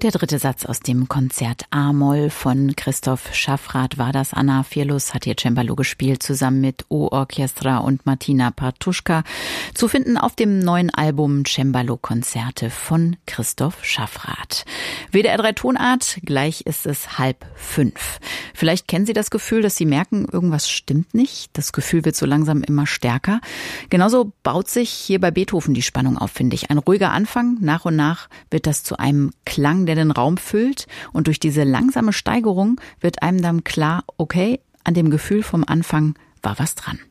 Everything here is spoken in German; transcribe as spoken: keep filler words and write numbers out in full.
Der dritte Satz aus dem Konzert A-Moll von Christoph Schaffrath war das. Anna Firlus hat hier Cembalo gespielt, zusammen mit O-Orchestra und Martina Partuschka. Zu finden auf dem neuen Album Cembalo-Konzerte von Christoph Schaffrath. W D R drei Tonart, gleich ist es halb fünf. Vielleicht kennen Sie das Gefühl, dass Sie merken, irgendwas stimmt nicht. Das Gefühl wird so langsam immer stärker. Genauso baut sich hier bei Beethoven die Spannung auf, finde ich. Ein ruhiger Anfang, nach und nach wird das zu einem Klang, der den Raum füllt, und durch diese langsame Steigerung wird einem dann klar, okay, an dem Gefühl vom Anfang war was dran.